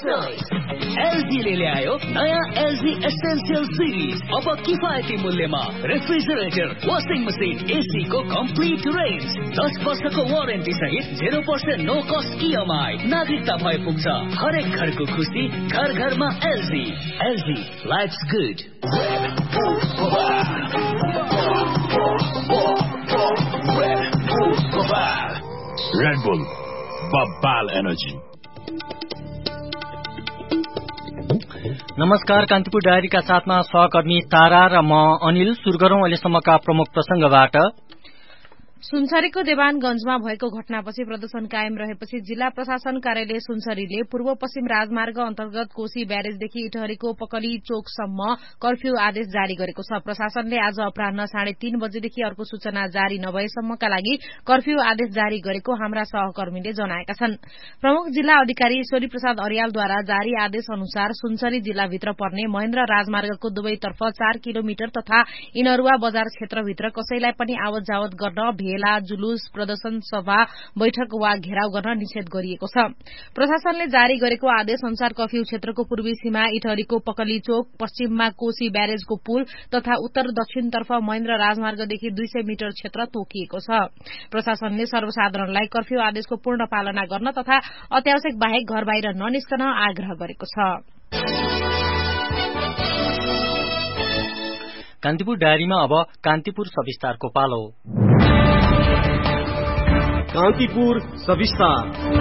LG ले ल्यायो नयाँ एलजी एसेन्शियल सिरिज। अब किफायती मूल्यमा रेफ्रिजरेटर, वाशिङ मसिन, एसी को कम्प्लिट रेन्ज, 10 वर्षको वारेन्टी सहित 0% नो कस्ट इएमआई। नागरिकता भए पुग्छ हरेक घरको खुसी, घर घरमा LG. LG, lives good. Red Bull, Babal Energy. नमस्कार, कान्तिपुर डायरीका साथमा सहकर्मी तारा र म अनिल। सुरु गरौं अहिलेसम्मका प्रमुख प्रसंगबाट। सुनसरीको देवानगंजमा भएको घटनापछि प्रदर्शन कायम रहेपछि जिल्ला प्रशासन कार्यालय सुनसरीले पूर्व पश्चिम राजमार्ग अन्तर्गत कोशी ब्यारेजदेखि इटहरीको पकली चोकसम्म कर्फ्यू आदेश जारी गरेको छ। प्रशासनले आज अपराह्न 3:30 बजेदेखि अर्को सूचना जारी नभएसम्मका लागि कर्फ्यू आदेश जारी गरेको हाम्रा सहकर्मीले जनाएका छन्। प्रमुख जिल्ला अधिकारी ईश्वरी प्रसाद अर्यालद्वारा जारी आदेश अनुसार सुनसरी जिल्लाभित्र पर्ने महेन्द्र राजमार्गको दुवैतर्फ 4 किलोमिटर तथा इनरुवा बजार क्षेत्रभित्र कसैलाई पनि आवत जावत गर्न, भेला, जुलुस, प्रदर्शन, सभा, बैठक वा घेराउ गर्न निषेध गरिएको छ। प्रशासनले जारी गरेको आदेश अनुसार कर्फ्यू क्षेत्रको पूर्वी सीमा इटहरीको पकली चोक, पश्चिममा कोशी ब्यारेजको पुल तथा उत्तर दक्षिणतर्फ महेन्द्र राजमार्गदेखि 200 मिटर क्षेत्र तोकिएको छ। प्रशासनले सर्वसाधारणलाई कर्फ्यू आदेशको पूर्ण पालना गर्न तथा अत्यावश्यक बाहेक घर बाहिर ननिस्कन आग्रह गरेको छ। कान्तिपुर डायरीमा अब कान्तिपुर सविस्तारको पालो। कान्तिपुर सविस्तार।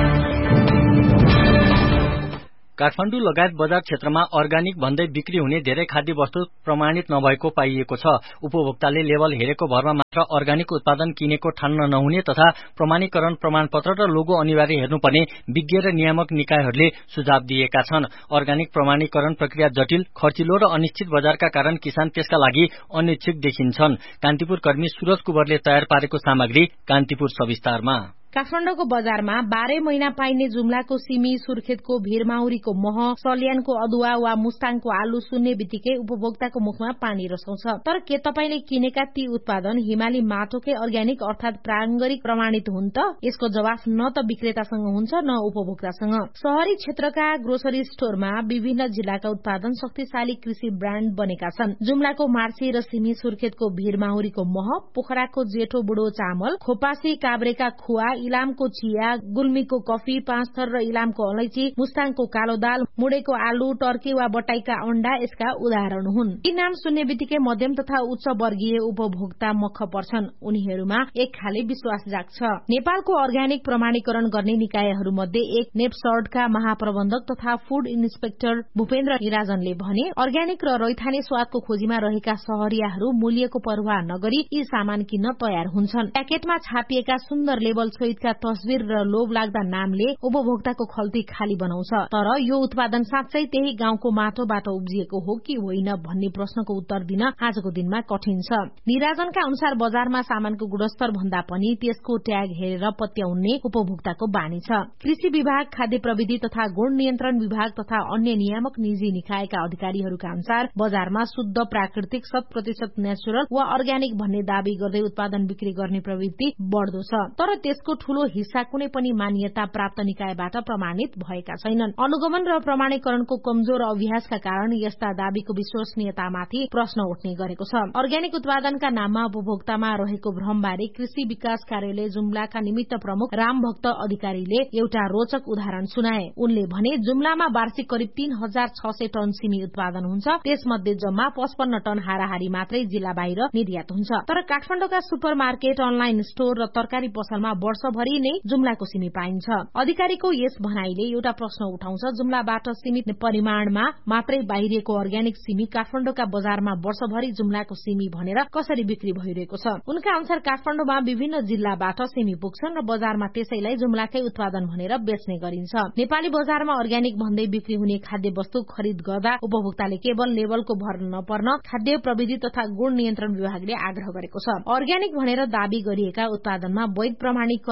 काठमाडौँ लगायत बजार क्षेत्रमा अर्गानिक भन्दै बिक्री हुने धेरै खाद्य वस्तु प्रमाणित नभएको पाइएको छ। उपभोक्ताले लेबल हेरेको भरमा मात्र अर्गानिक उत्पादन किनेको ठान्न नहुने तथा प्रमाणीकरण प्रमाणपत्र र लोगो अनिवार्य हेर्नुपर्ने विज्ञ र नियामक निकायहरूले सुझाव दिएका छन्। अर्गानिक प्रमाणीकरण प्रक्रिया जटिल, खर्चिलो र अनिश्चित बजारका कारण किसान त्यसका लागि अनिच्छुक देखिन्छन्। कान्तिपुर कर्मी सूरज कुवरले तयार पारेको सामग्री कान्तिपुर सविस्तारमा। काठमाडौँको बजारमा 12 महिना पाइने जुम्लाको सिमी, सुर्खेतको भीरमाउरीको मह, सल्यानको अदुवा वा मुस्ताङको आलु सुन्ने बित्तिकै उपभोक्ताको मुखमा पानी रसाउँछ। तर के तपाईले किनेका ती उत्पादन हिमाली माटोकै अर्ग्यानिक अर्थात प्रारम्भिक प्रमाणित हुन् त? यसको जवाफ न त विक्रेतासँग हुन्छ न उपभोक्तासँग। शहरी क्षेत्रका ग्रोसरी स्टोरमा विभिन्न जिल्लाका उत्पादन शक्तिशाली कृषि ब्राण्ड बनेका छन्। जुम्लाको मार्सी र सिमी, सुर्खेतको भीरमाउरीको मह, पोखराको जेठो बुढो चामल, खोपासी काभ्रेका खुवा, इलामको चिया, गुल्मीको कफी, पाँचथर र इलामको अलैची, मुस्ताङको कालो दाल, मुडेको आलु, टर्की वा बटाईका अण्डा यसका उदाहरण हुन्। यी नाम सुन्ने बित्तिकै मध्यम तथा उच्च वर्गीय उपभोक्ता मख पर्छन्। उनीहरूमा एक खाले विश्वास जाग्छ। नेपालको अर्ग्यानिक प्रमाणीकरण गर्ने निकायहरूमध्ये एक नेप्सर्डका महाप्रबन्धक तथा फूड इन्सपेक्टर भूपेन्द्र निराजनले भने, अर्ग्यानिक र रैथाने स्वादको खोजीमा रहेका शहरियाहरू मूल्यको पर्वाह नगरी यी सामान किन्न तयार हुन्छन्। प्याकेटमा छापिएका सुन्दर लेबल सहितका तस्बिर र लोभ लाग्दा नामले उपभोक्ताको खल्ती खाली बनाउँछ। तर यो उत्पादन साँच्चै त्यही गाउँको माटोबाट उब्जिएको हो कि होइन भन्ने प्रश्नको उत्तर दिन आजको दिनमा कठिन छ। निराजनका अनुसार बजारमा सामानको गुणस्तर भन्दा पनि त्यसको ट्याग हेरेर पत्याउने उपभोक्ताको बानी छ। कृषि विभाग, खाद्य प्रविधि तथा गुण नियन्त्रण विभाग तथा अन्य नियामक निजी निकायका अधिकारीहरूका अनुसार बजारमा शुद्ध, प्राकृतिक, 100% नेचुरल वा अर्ग्यानिक भन्ने दावी गर्दै उत्पादन बिक्री गर्ने प्रवृत्ति बढ़दो छ। तर त्यसको ठूलो हिस्सा कुनै पनि मान्यता प्राप्त निकायबाट प्रमाणित भएका छैनन्। अनुगमन र प्रमाणीकरणको कमजोर अभ्यासका कारण यस्ता दावीको विश्वसनीयतामाथि प्रश्न उठ्ने गरेको छ। अर्ग्यानिक उत्पादनका नाममा उपभोक्तामा रहेको भ्रमबारे कृषि विकास कार्यालय जुम्लाका निमित्त प्रमुख रामभक्त अधिकारीले एउटा रोचक उदाहरण सुनाए। उनले भने, जुम्लामा वार्षिक करिब 3600 टन सिमी उत्पादन हुन्छ। त्यसमध्ये जम्मा 55 टन हाराहारी मात्रै जिल्ला बाहिर निर्यात हुन्छ। तर काठमाडौँका सुपर मार्केट, अनलाइन स्टोर र तरकारी पसलमा वर्षभरि नै जुम्लाको सिमी पाइन्छ। अधिकारीको यस भनाईले एउटा प्रश्न उठाउँछ, जुम्लाबाट सीमित परिमाणमा मात्रै बाहिरिएको अर्ग्यानिक सिमी काठमाडौँका बजारमा वर्षभरि जुम्लाको सिमी भनेर कसरी बिक्री भइरहेको छ? उनका अनुसार काठमाडौँमा विभिन्न जिल्लाबाट सिमी पुग्छन् र बजारमा त्यसैलाई जुम्लाकै उत्पादन भनेर बेच्ने गरिन्छ। नेपाली बजारमा अर्ग्यानिक भन्दै बिक्री हुने खाद्य वस्तु खरिद गर्दा उपभोक्ताले केवल लेबलको भर नपर्न खाद्य प्रविधि तथा गुण नियन्त्रण विभागले आग्रह गरेको छ। अर्ग्यानिक भनेर दावी गरिएका उत्पादनमा वैध प्रमाणीकरण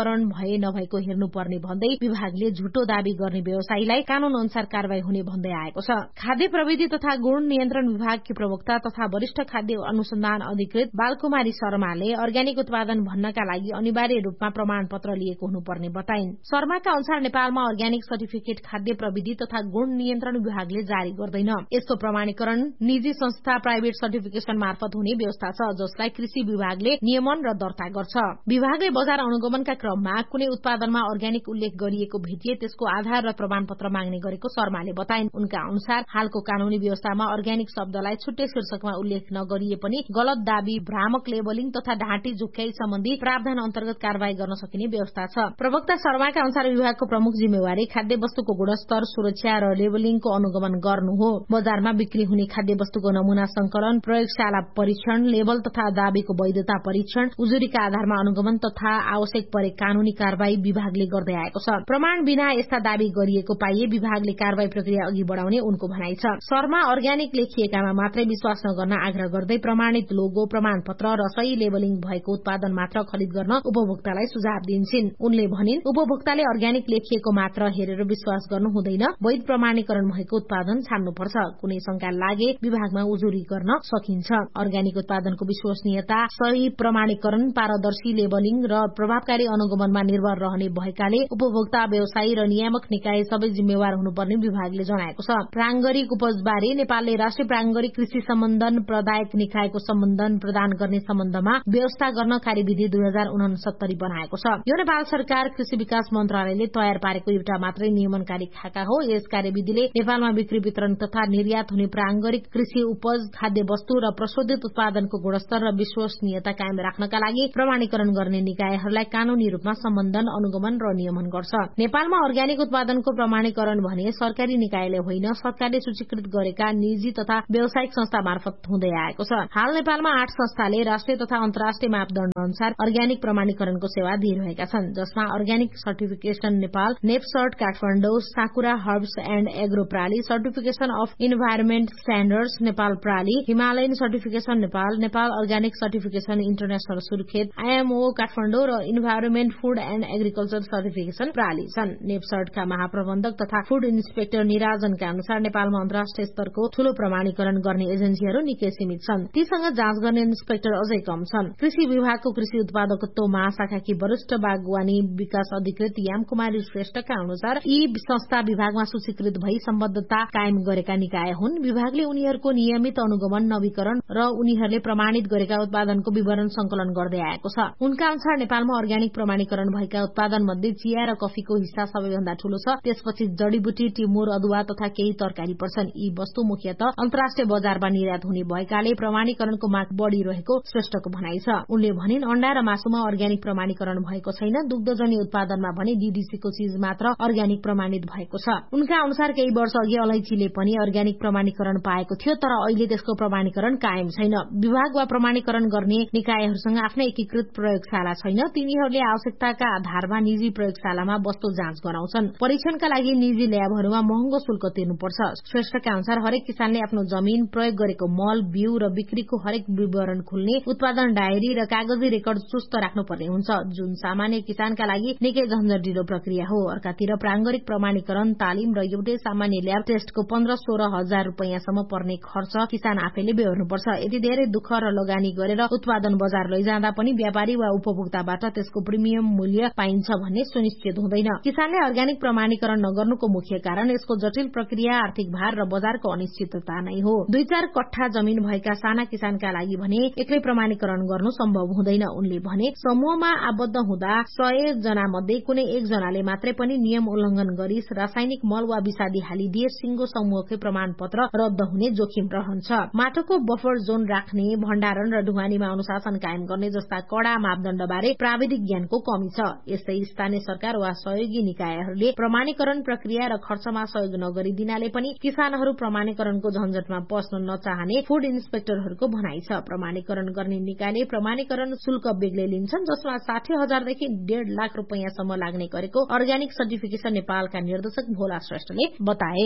प्रमाणीकरण भए नभएको हेर्नुपर्ने भन्दै विभागले झुटो दावी गर्ने व्यवसायीलाई कानून अनुसार कारवाही हुने भन्दै आएको छ। खाद्य प्रविधि तथा गुण नियन्त्रण विभागकी प्रवक्ता तथा वरिष्ठ खाद्य अनुसन्धान अधिकृत बालकुमारी शर्माले अर्ग्यानिक उत्पादन भन्नका लागि अनिवार्य रूपमा प्रमाणपत्र लिएको हुनुपर्ने बताइन्। शर्माका अनुसार नेपालमा अर्ग्यानिक सर्टिफिकेट खाद्य प्रविधि तथा गुण नियन्त्रण विभागले जारी गर्दैन। यस्तो प्रमाणीकरण निजी संस्था प्राइभेट सर्टिफिकेशन मार्फत हुने व्यवस्था छ, जसलाई कृषि विभागले नियमन र दर्ता गर्छ। विभागले बजार अनुगमनका क्रममा कुनै उत्पादनमा अर्ग्यानिक उल्लेख गरिएको भेटिए त्यसको आधार र प्रमाणपत्र माग्ने गरेको शर्माले बताइन्। उनका अनुसार हालको कानूनी व्यवस्थामा अर्ग्यानिक शब्दलाई छुट्टै शीर्षकमा उल्लेख नगरिए पनि गलत दावी, भ्रामक लेबलिङ तथा ढाँटी झुक्क्याइ सम्बन्धी प्रावधान अन्तर्गत कारवाही गर्न सकिने व्यवस्था छ। प्रवक्ता शर्माका अनुसार विभागको प्रमुख जिम्मेवारी खाद्य वस्तुको गुणस्तर, सुरक्षा र लेबलिङको अनुगमन गर्नु हो। बजारमा बिक्री हुने खाद्य वस्तुको नमूना संकलन, प्रयोगशाला परीक्षण, लेबल तथा दावीको वैधता परीक्षण, उजुरीका आधारमा अनुगमन तथा आवश्यक परे कानूनी कारवाही विभागले गर्दै आएको छ। प्रमाण बिना यस्ता दावी गरिएको पाइए विभागले कारवाही प्रक्रिया अघि बढ़ाउने उनको भनाइ छ। शर्मा अर्ग्यानिक लेखिएकामा मात्रै विश्वास नगर्न आग्रह गर्दै प्रमाणित लोगो, प्रमाणपत्र र सही लेबलिङ भएको उत्पादन मात्र खरिद गर्न उपभोक्तालाई सुझाव दिन्छिन्। उनले भनिन्, उपभोक्ताले अर्ग्यानिक लेखिएको मात्र हेरेर विश्वास गर्नु हुँदैन, वैध प्रमाणीकरण भएको उत्पादन छान्नुपर्छ। कुनै शंका लागे विभागमा उजुरी गर्न सकिन्छ। अर्ग्यानिक उत्पादनको विश्वसनीयता, सही प्रमाणीकरण, पारदर्शी लेबलिङ र प्रभावकारी अनुगमनमा निर्भर रहने भएकाले उपभोक्ता, व्यवसायी र नियामक निकाय सबै जिम्मेवार हुनुपर्ने विभागले जनाएको छ। प्राङ्गरिक उपजबारे नेपालले राष्ट्रिय प्राङ्गरिक कृषि सम्बन्धन प्रदायक निकायको सम्बन्धन प्रदान गर्ने सम्बन्धमा व्यवस्था गर्न कार्यविधि 2069 बनाएको छ। यो नेपाल सरकार कृषि विकास मन्त्रालयले तयार पारेको एउटा मात्रै नियमनकारी खाका हो। यस कार्यविधिले नेपालमा बिक्री, वितरण तथा निर्यात हुने प्राङ्गरिक कृषि उपज, खाद्य वस्तु र प्रशोधित उत्पादनको गुणस्तर र विश्वसनीयता कायम राख्नका लागि प्रमाणीकरण गर्ने निकायहरूलाई कानूनी रूपमा सम्बन्धन, अनुगमन र नियमन गर्छ। नेपालमा अर्ग्यानिक उत्पादनको प्रमाणीकरण भने सरकारी निकायले होइन, सरकारले सूचीकृत गरेका निजी तथा व्यावसायिक संस्था मार्फत हुँदै आएको छ। हाल नेपालमा 8 संस्थाले राष्ट्रिय तथा अन्तर्राष्ट्रिय मापदण्ड अनुसार अर्ग्यानिक प्रमाणीकरणको सेवा दिइरहेका छन्, जसमा organic certification Nepal, नेपसर्ट Kathmandu, साकुरा herbs and agro प्राली, certification of environment स्ट्याण्डर्ड्स Nepal प्राली, Himalayan certification Nepal, Nepal organic certification international Surkhet, IMO Kathmandu र environment food and agriculture certification प्राली छन्। नेपसर्टका महाप्रबन्धक तथा फूड इन्सपेक्टर निराजनका अनुसार नेपालमा अन्तर्राष्ट्रिय स्तरको ठूलो प्रमाणीकरण गर्ने एजेन्सीहरू निकै सीमित छन्। तीसँग जाँच गर्ने इन्सपेक्टर अझै कम छन्। कृषि विभागको कृषि उत्पादकत्व महाशाखाकी वरिष्ठ बागवानी विकास अधिकृत यामकुमारी श्रेष्ठका अनुसार यी संस्था विभागमा सूचीकृत भई सम्बद्धता कायम गरेका निकाय हुन्। विभागले उनीहरूको नियमित अनुगमन, नवीकरण र उनीहरूले प्रमाणित गरेका उत्पादनको विवरण संकलन गर्दै आएको छ। उनका अनुसार नेपालमा अर्ग्यानिक प्रमाणीकरण भएका उत्पादन मध्ये चिया र कफीको हिस्सा सबैभन्दा ठूलो छ। त्यसपछि जडीबुटी, टिमुर, अदुवा तथा केही तरकारी पर्छन्। यी वस्तु मुख्यतः अन्तर्राष्ट्रिय बजारमा निर्यात हुने भएकाले प्रमाणीकरणको माग बढ़िरहेको श्रेष्ठको भनाइ छ। उनले भनिन्, अण्डा र मासुमा अर्ग्यानिक प्रमाणीकरण भएको छैन। दुग्धजन्य उत्पादनमा भने DDCको चीज मात्र अर्ग्यानिक प्रमाणित भएको छ। उनका अनुसार केही वर्ष अघि अलैँचीले पनि अर्ग्यानिक प्रमाणीकरण पाएको थियो, तर अहिले त्यसको प्रमाणीकरण कायम छैन। विभाग वा प्रमाणीकरण गर्ने निकायहरूसँग आफ्नै एकीकृत प्रयोगशाला छैन। तिनीहरूले आवश्यकताका आधारमा निजी प्रयोगशालामा वस्तु जाँच गराउँछन्। परीक्षणका लागि निजी ल्याबहरूमा महँगो शुल्क तिर्नुपर्छ। श्रेष्ठका अनुसार हरेक किसानले आफ्नो जमिन, प्रयोग गरेको मल, बिउ र बिक्रीको हरेक विवरण खुल्ने उत्पादन डायरी र कागजी रेकर्ड चुस्त राख्नुपर्ने हुन्छ, जुन सामान्य किसानका लागि निकै झन्झटिलो प्रक्रिया हो। अर्कातिर प्राङ्गरिक प्रमाणीकरण, तालिम र एउटै सामान्य ल्याब टेस्टको 15-16 हजार रुपैयाँसम्म पर्ने खर्च किसान आफैले बेहोर्नुपर्छ। यति धेरै दुःख र लगानी गरेर उत्पादन बजार लैजाँदा पनि व्यापारी वा उपभोक्ताबाट त्यसको प्रिमियम मूल्य पाइन्छ भन्ने सुनिश्चित हुँदैन। किसानले अर्ग्यानिक प्रमाणीकरण नगर्नुको मुख्य कारण यसको जटिल प्रक्रिया, आर्थिक भार र बजारको अनिश्चितता नै हो। 2-4 कट्ठा जमिन भएका साना किसानका लागि भने एक्लै प्रमाणीकरण गर्नु सम्भव हुँदैन। उनले भने, समूहमा आबद्ध हुँदा 100 जना मध्ये कुनै 1 जनाले मात्रै पनि नियम उल्लंघन गरी रासायनिक मल वा विषादी हालिदिए सिंगो समूहकै प्रमाणपत्र रद्द हुने जोखिम रहन्छ। माटोको बफर जोन राख्ने, भण्डारण र ढुवानीमा अनुशासन कायम गर्ने जस्ता कड़ा मापदण्डबारे प्राविधिक ज्ञानको कमी छ। यस्तै स्थानीय सरकार वा सहयोगी निकायहरूले प्रमाणीकरण प्रक्रिया र खर्चमा सहयोग नगरिदिनाले पनि किसानहरू प्रमाणीकरणको झन्झटमा पस्न नचाहने फूड इन्सपेक्टरहरूको भनाइ छ। प्रमाणीकरण गर्ने निकायले प्रमाणीकरण शुल्क बेग्लै लिन्छन्, जसमा 60,000 देखि 1.5 लाख रुपैयाँसम्म लाग्ने गरेको अर्ग्यानिक सर्टिफिकेशन नेपालका निर्देशक भोला श्रेष्ठले बताए।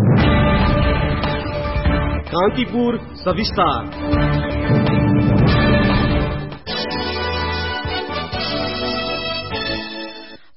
कान्तिपुर सविस्तार।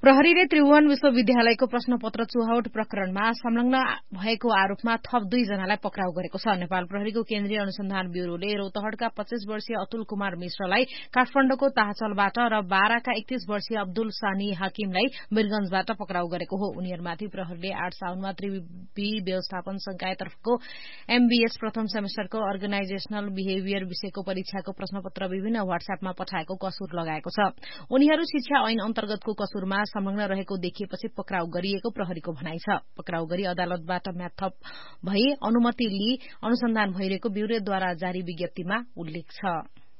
प्रहरीले त्रिभुवन विश्वविद्यालयको प्रश्नपत्र चुहावट प्रकरणमा संलग्न भएको आरोपमा थप 2 जनालाई पक्राउ गरेको छ। नेपाल प्रहरीको केन्द्रीय अनुसन्धान ब्यूरोले रौतहटका 25 वर्षीय अतुल कुमार मिश्रलाई काठमाडौँको ताहचलबाट र बाराका 31 वर्षीय अब्दुल सानी हाकिमलाई वीरगंजबाट पक्राउ गरेको हो। उनीहरूमाथि प्रहरीले 8 साउनमा त्रिवी व्यवस्थापन संकायतर्फको एमबीएस प्रथम सेमेस्टरको अर्गनाइजेशनल बिहेभियर विषयको परीक्षाको प्रश्नपत्र विभिन्न व्हाट्सएपमा पठाएको कसुर लगाएको छ। उनीहरू शिक्षा ऐन अन्तर्गतको कसुरमा संलग्न रहेको देखिएपछि पक्राउ गरिएको प्रहरीको भनाइ छ। पक्राउ गरी अदालतबाट म्याथप भई अनुमति लिई अनुसन्धान भइरहेको ब्यूरोद्वारा जारी विज्ञप्तिमा उल्लेख छ।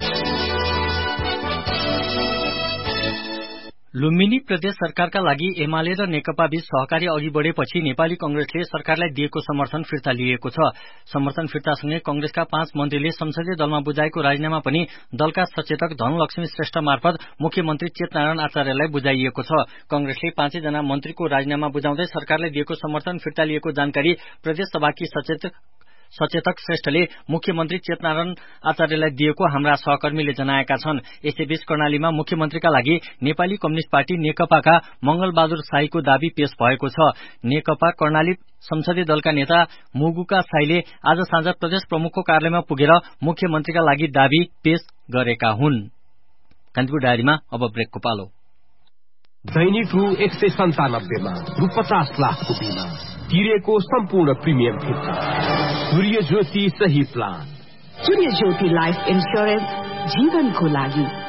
लुम्बिनी प्रदेश सरकारका लागि एमाले र नेकपा बीच सहकारी अघि बढ़ेपछि नेपाली कंग्रेसले सरकारलाई दिएको समर्थन फिर्ता लिएको छ। समर्थन फिर्तासँगै कंग्रेसका 5 मन्त्रीले संसदीय दलमा बुझाएको राजीनामा पनि दलका सचेतक धनलक्ष्मी श्रेष्ठ मार्फत मुख्यमन्त्री चेतनारायण आचार्यलाई बुझाइएको छ। कंग्रेसले 5 जना मन्त्रीको राजीनामा बुझाउँदै सरकारले दिएको समर्थन फिर्ता लिएको जानकारी प्रदेश सभाकी सचेतक श्रेष्ठले मुख्यमन्त्री चेतनारायण आचार्यलाई दिएको हाम्रा सहकर्मीले जनाएका छन्। यसैबीच कर्णालीमा मुख्यमन्त्रीका लागि नेपाली कम्युनिष्ट पार्टी नेकपाका मंगलबहादुर शाहीको दावी पेश भएको छ। नेकपा कर्णाली संसदीय दलका नेता मुगुका शाहीले आज साँझ प्रदेश प्रमुखको कार्यालयमा पुगेर मुख्यमन्त्रीका लागि दावी पेश गरेका हुन्। कान्तिपुर डायरीमा अब ब्रेकको पालो। दैनिक रु 197 मा रु 50 लाखको बिमा तिरेको सम्पूर्ण प्रिमियम फिर्ता। सूर्य ज्योति सही प्लान। सूर्य ज्योति लाइफ इन्स्योरेन्स जीवनको लागि।